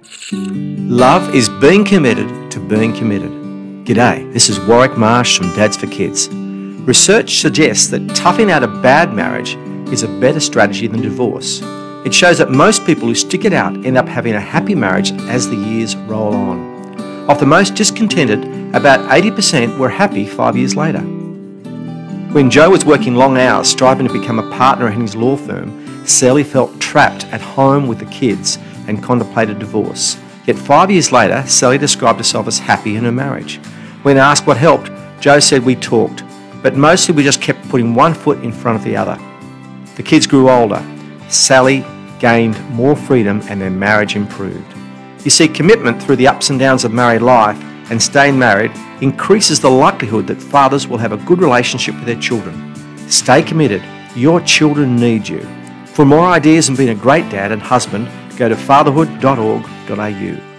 Love is being committed to being committed. G'day, this is Warwick Marsh from Dads for Kids. Research suggests that toughing out a bad marriage is a better strategy than divorce. It shows that most people who stick it out end up having a happy marriage as the years roll on. Of the most discontented, about 80% were happy 5 years later. When Joe was working long hours striving to become a partner in his law firm, Sally felt trapped at home with the kids and contemplated divorce. Yet 5 years later, Sally described herself as happy in her marriage. When asked what helped, Joe said, "We talked, but mostly we just kept putting one foot in front of the other." The kids grew older. Sally gained more freedom and their marriage improved. You see, commitment through the ups and downs of married life and staying married increases the likelihood that fathers will have a good relationship with their children. Stay committed. Your children need you. For more ideas on being a great dad and husband, go to fatherhood.org.au.